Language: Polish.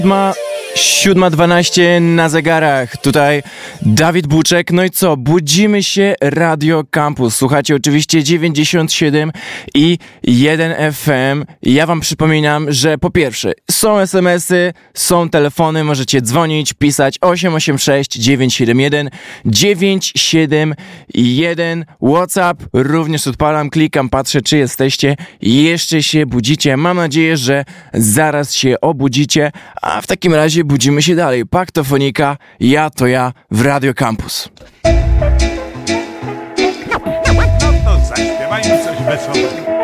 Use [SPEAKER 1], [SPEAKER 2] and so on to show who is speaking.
[SPEAKER 1] 7:12 na zegarach. Tutaj Dawid Buczek. No i co? Budzimy się, Radio Campus. Słuchacie oczywiście 97 i 1 FM. Ja wam przypominam, że po pierwsze są SMS-y, są telefony, możecie dzwonić, pisać 886 971 971. WhatsApp również odpalam, klikam, patrzę, czy jesteście. Jeszcze się budzicie. Mam nadzieję, że zaraz się obudzicie, a w takim razie budzimy się dalej. Paktofonika, ja to ja w Radio Campus.
[SPEAKER 2] No to zaśpiewajmy coś wesołego.